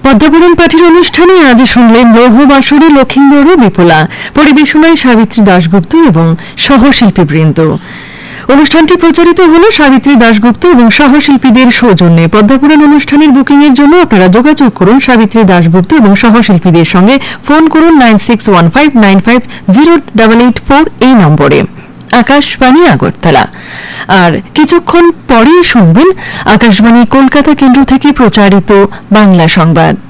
পদ্মপুরাণ পাঠের অনুষ্ঠানে আজ শুনলেন লৌহবাসুরী লক্ষিন্দর ও বিপুলা, পরিবেশনায় সাবিত্রী দাশগুপ্ত এবং সহশিল্পীবৃন্দ। অনুষ্ঠানটি প্রচারিত হল সাবিত্রী দাশগুপ্ত এবং সহশিল্পীদের সৌজন্যে। পদ্মপুরাণ অনুষ্ঠানের বুকিং এর জন্য আপনারা যোগাযোগ করুন সাবিত্রী দাশগুপ্ত এবং সহশিল্পীদের সঙ্গে। ফোন করুন 9615950884 এই নম্বরে। আকাশবাণী আগরতলা। আর কিছুক্ষণ পরেই শুনবেন আকাশবাণী কলকাতা কেন্দ্র থেকে প্রচারিত বাংলা সংবাদ।